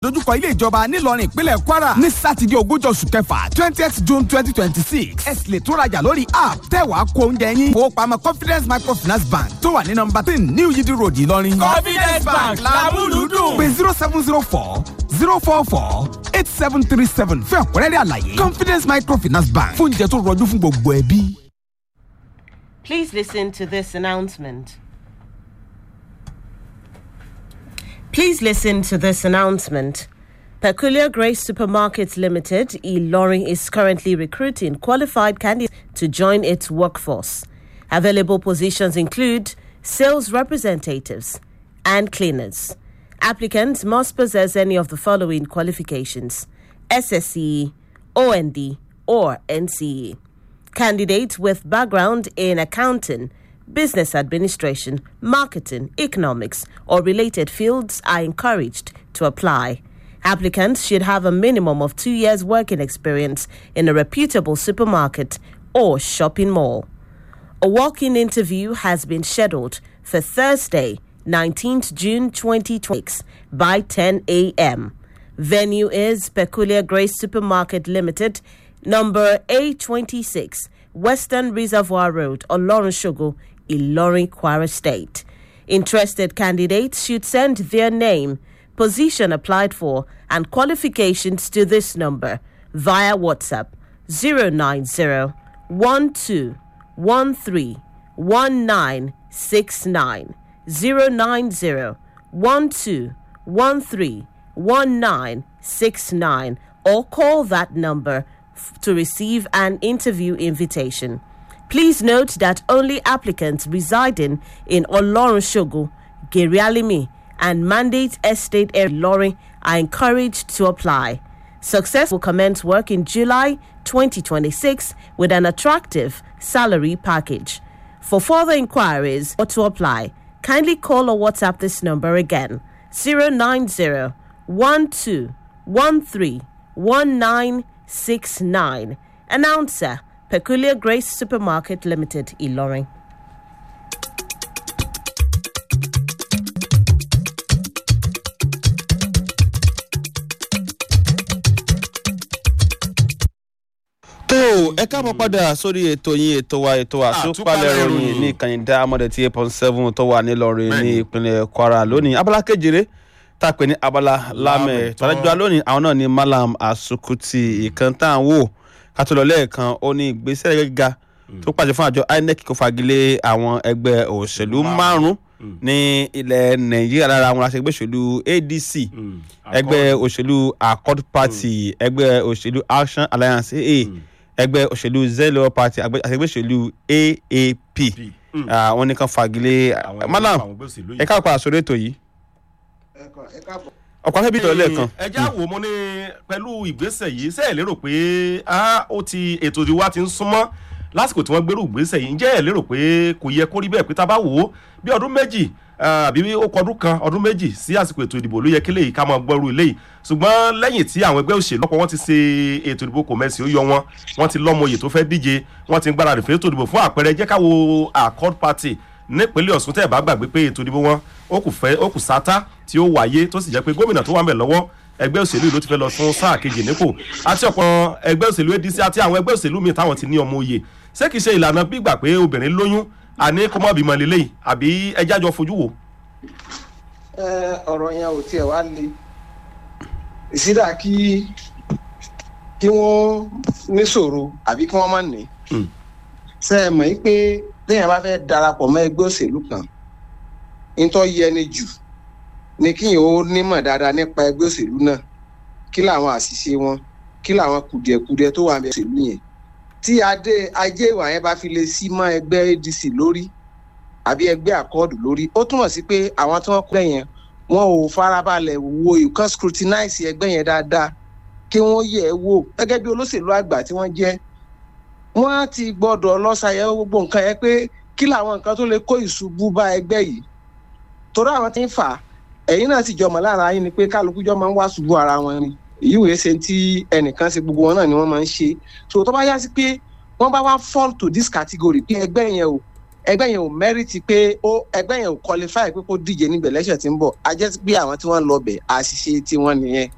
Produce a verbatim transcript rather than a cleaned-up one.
lójúkọ ilé ìjọba nílọrin ìpínlẹ̀ Kwara ní sátidé ogójì oṣù kẹfà twentieth June twenty twenty six ẹ sì lè tún rajà lórí app tẹ́wàá kó oúnjẹ yín fowópamọ́ Confidence Microfinance Bank tó wà ní nọ́mbà ten New Yidi Road Ìlọrin. Confidence Bank làmúlùdùn. pé zero seven zero four zero four four eight seven three seven fún ẹ̀kúnrẹ́rẹ́ àlàyé. Confidence Microfinance Bank fún oúnjẹ tó rọjú fún gbogbo ẹbí. Please listen to this announcement. Please listen to this announcement. Peculiar Grace Supermarkets Limited, Ilorin, is currently recruiting qualified candidates to join its workforce. Available positions include sales representatives and cleaners. Applicants must possess any of the following qualifications: S S C E, O N D, or N C E. Candidates with background in accounting, business administration, marketing, economics, or related fields are encouraged to apply. Applicants should have a minimum of two years working experience in a reputable supermarket or shopping mall. A walk-in interview has been scheduled for Thursday, nineteenth June twenty twenty-six by ten a.m. Venue is Peculiar Grace Supermarket Limited, number A twenty-six, Western Reservoir Road, Olorunshogo, Ilorin, Kwara State. Interested candidates should send their name, position applied for, and qualifications to this number via WhatsApp zero nine zero one two one three one nine six nine, zero nine zero one two one three one nine six nine, or call that number f- to receive an interview invitation. Please note that only applicants residing in Olorunshogo, Gerialimi, and Mandate Estate area Ilorin are encouraged to apply. Success will commence work in July twenty twenty-six with an attractive salary package. For further inquiries or to apply, kindly call or WhatsApp this number again: zero nine zero one two one three one nine six nine. Announcer, Peculiar Grace Supermarket Limited, Ilorin. tó ẹ káàbọ̀ padà sórí ètò yín ètò wa ètò àtúpalẹ̀ ìròyìn ní ìkànnì amọ̀dé tí eight point seven tó wà nílọrin ní ìpínlẹ̀ Kwara lónìí abala kejìlé tá a pè ní abala lámẹ̀ tọ́lájúwa lónìí àwọn náà ní Malam Asukuti ìkan tá à ń wò kátólọ́ lẹ́ẹ̀kan ó ní ìgbésẹ̀ gíga tó pàṣẹ fún àjọ I N E C kó fagilé àwọn ẹgbẹ́ òṣèlú márùn-ún ní ilẹ̀ Nàìjíríà lára àwọn aṣègbè òṣèlú A D C ẹgbẹ́ òṣèlú Accord Party ẹgbẹ́ òṣèlú Action Alliance A A ẹgbẹ́ òṣèlú Zelo Party àṣègbè òṣèlú A A P wọ́n ní kan fagilé. Malam ẹ káàpọ̀ àsọ̀rọ̀ ètò yìí ọkọ̀ afẹ́bí ìtọ́lẹ̀ kan. ẹ já wò mo ní pẹ̀lú ìgbésẹ̀ yìí ṣé ẹ lérò pé ó ti ètò ìdìbò wa ti ń súnmọ́ lásìkò tí wọ́n gbèrú ìgbésẹ̀ yìí ǹjẹ́ ẹ lérò pé kò yẹ kó rí bẹ́ẹ̀ pé tá a bá wò ó bí ọdún méjì àbí ó kọdún kan ọdún méjì sí àsìkò ètò ìdìbò ló yẹ kí lèyí ká máa gbọ́rú eléyìí ṣùgbọ́n lẹ́yìn tí àwọn ẹgbẹ́ òṣèlú ọ̀pọ̀ wọn ti ṣe ètò ìdìbò kò mẹ́sì ó yọ wọn wọ́n ti lọ́mọ oyè tó fẹ́ díje wọ́n ti ń gbáradì fún ètò ìdìbò fún àpẹẹrẹ jẹ́ ká wo Accord Party nípínlẹ̀ Ọ̀ṣun tẹ́ ẹ̀ bá gbàgbé pé ètò ìdìbò wọn ó kù fẹ́ ó kù sátá tí ó wáyé tó sì jẹ́ pé gómìnà tó wà ńbẹ̀ lọ́wọ́ ẹgbẹ́ òṣèlú ló ti fẹ́ lọ fún sáà kejì nípò àti ọ̀pọ̀ ẹgbẹ́ òṣèlú A D C àti àwọn ẹgbẹ́ òṣèlú míì táwọn ti ní ọmọ oyè ṣé kìí ṣe ìlànà gbígbà pé obìnrin lóyún àní kó mọ́ bímọ lélẹ́yìí àbí ẹjá jọ fojú wò. ọ̀rọ̀ yẹn ò tiẹ̀ wá le ìsídà kí kí wọ́n níṣòro àbí kí wọ́n má ní. ṣé ẹ mọ̀ pé téèyàn bá fẹ́ darapọ̀ mọ́ ẹgbẹ́ òṣèlú kan nítorí yẹni jù ni kíyàn ó nímọ̀ dáadáa nípa ẹgbẹ́ òṣèlú náà kí làwọn àṣìṣe wọn kí làwọn kùdìẹ̀kudiẹ tó wà ní òṣèlú yẹn tí adé ajé ìwà yẹn bá fi lè sí mọ́ ẹgbẹ́ A D C lórí àbí ẹgbẹ́ Accord lórí ó túmọ̀ sí pé àwọn tí wọ́n kọ́ yẹn wọn ò farabalẹ̀ wo ìkan scrutinize ẹgbẹ́ yẹn dáadáa kí wọ́n yẹ̀ ẹ́ wò gẹ́gẹ́ bí olóṣèlú àgbà tí wọ́n jẹ́ wọ́n ti gbọ́dọ̀ lọ ṣàyẹ̀wò gbogbo nǹkan yẹn pé kí làwọn nǹkan tó lè kó ìṣubú bá ẹgbẹ́ yìí torí àwọn tí ń fà ẹ̀yin náà sì jọmọ̀ lára yín ni pé kálukú jọ máa ń wá ṣubú ara wọn ni èyí wòye ṣe tí ẹnìkan ṣe gbogbo wọn náà ni wọ́n máa ń ṣe so tó bá yá sí pé wọ́n bá wá fall to this category pé ẹgbẹ́ yẹn o ẹgbẹ́ yẹn ò merit pé ó ẹgbẹ́ yẹn ò qualify pé kó díje níbẹ̀ lẹ́sẹ̀ tí ń bọ̀ a jẹ́ pé àwọn tí wọ́n lọ bẹ̀ àṣìṣe tí wọ́n nìyẹn